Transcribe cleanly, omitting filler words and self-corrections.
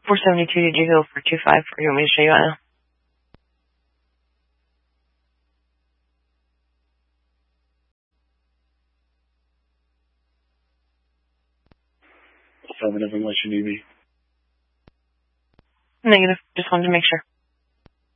472, did you go for 25, or you want me to show you out now? Affirmative, unless you need me. Negative. Just wanted to make sure.